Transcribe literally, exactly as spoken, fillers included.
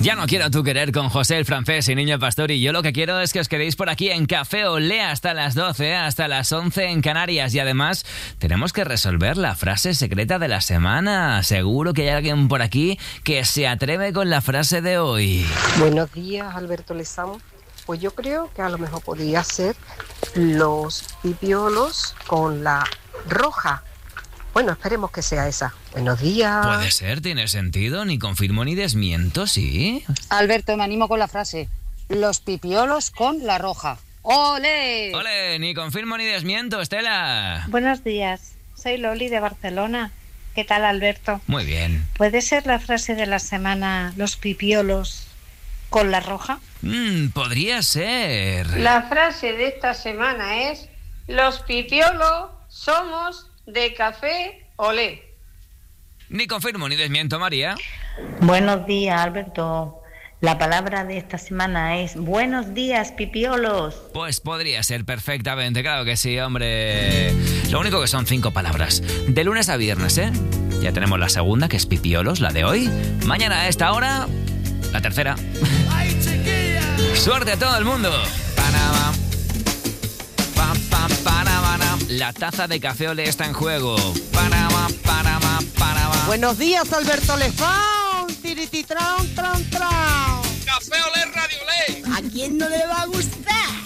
Ya no quiero tu querer con José el Francés y Niño Pastor, y yo lo que quiero es que os quedéis por aquí en Café Olé hasta las doce, hasta las once en Canarias, y además tenemos que resolver la frase secreta de la semana. Seguro que hay alguien por aquí que se atreve con la frase de hoy. Buenos días, Alberto Lezamo. Pues yo creo que a lo mejor podría ser los pipiolos con la roja. Bueno, esperemos que sea esa. Buenos días. Puede ser, tiene sentido, ni confirmo ni desmiento, ¿sí? Alberto, me animo con la frase. Los pipiolos con la roja. ¡Ole! ¡Ole! Ni confirmo ni desmiento, Estela. Buenos días, soy Loli de Barcelona. ¿Qué tal, Alberto? Muy bien. ¿Puede ser la frase de la semana los pipiolos con la roja? Mm, podría ser. La frase de esta semana es: los pipiolos somos de Café Olé. Ni confirmo ni desmiento, María. Buenos días, Alberto. La palabra de esta semana es buenos días, pipiolos. Pues podría ser perfectamente, claro que sí, hombre. Lo único que son cinco palabras. De lunes a viernes, ¿eh? Ya tenemos la segunda, que es pipiolos, la de hoy. Mañana a esta hora, la tercera. ¡Suerte a todo el mundo! Panamá. Pa, pa, Panamá. La taza de Café Olé está en juego. Panamá, Panamá, Panamá. Buenos días, Alberto Lezamo. Tirititran, tran, tran. Café Olé, Radio Olé. ¿A quién no le va a gustar?